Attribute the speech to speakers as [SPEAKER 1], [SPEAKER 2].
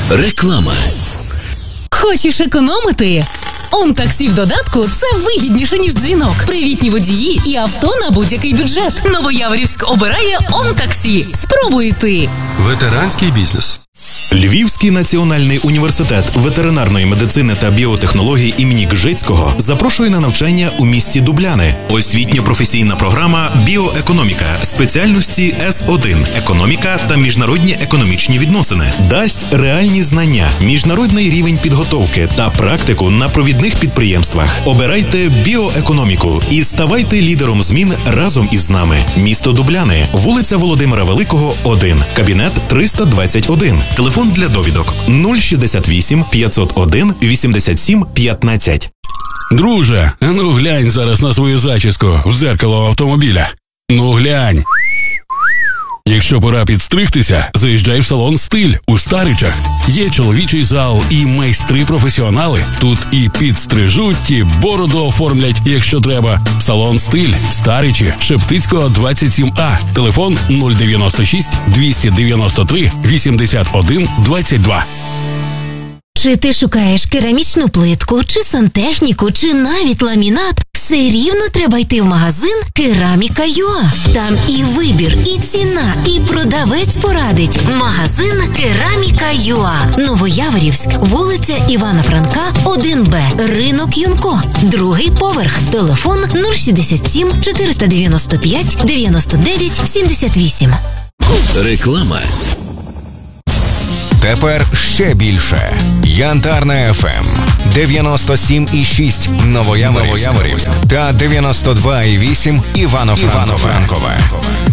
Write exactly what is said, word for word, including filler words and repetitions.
[SPEAKER 1] Реклама.
[SPEAKER 2] Хочеш економити? ОнТаксі в додатку – це вигідніше, ніж дзвінок. Привітні водії і авто на будь-який бюджет. Новояворівськ обирає ОнТаксі. Спробуй і ти.
[SPEAKER 3] Ветеранський бізнес.
[SPEAKER 4] Львівський національний університет ветеринарної медицини та біотехнологій імені Кжицького запрошує на навчання у місті Дубляни. Освітньо-професійна програма «Біоекономіка» спеціальності С один – економіка та міжнародні економічні відносини. Дасть реальні знання, міжнародний рівень підготовки та практику на провідних підприємствах. Обирайте біоекономіку і ставайте лідером змін разом із нами. Місто Дубляни, вулиця Володимира Великого, один, кабінет триста двадцять один. Телефон для довідок нуль шістдесят вісім п'ятсот один вісімдесят сім п'ятнадцять.
[SPEAKER 5] Друже, а ну глянь зараз на свою зачіску в дзеркало автомобіля. Ну глянь. Якщо пора підстригтися, заїжджай в салон «Стиль» у Старичах. Є чоловічий зал і майстри-професіонали. Тут і підстрижуть, і бороду оформлять, якщо треба. Салон «Стиль», Старичі, Шептицького, двадцять сім А. Телефон нуль дев'яносто шість двісті дев'яносто три вісімдесят один двадцять два.
[SPEAKER 6] Чи ти шукаєш керамічну плитку, чи сантехніку, чи навіть ламінат? Все рівно треба йти в магазин «Кераміка.ЮА». Там і вибір, і ціна, і продавець порадить. Магазин «Кераміка.ЮА». Новояворівськ, вулиця Івана Франка, один Б, ринок Юнко. Другий поверх. Телефон нуль шістдесят сім чотириста дев'яносто п'ять дев'яносто дев'ять сімдесят вісім.
[SPEAKER 1] Реклама.
[SPEAKER 7] Тепер ще більше. Янтарна еф ем дев'яносто сім і шість Новояворівськ та дев'яносто два і вісім Івано-Франкове.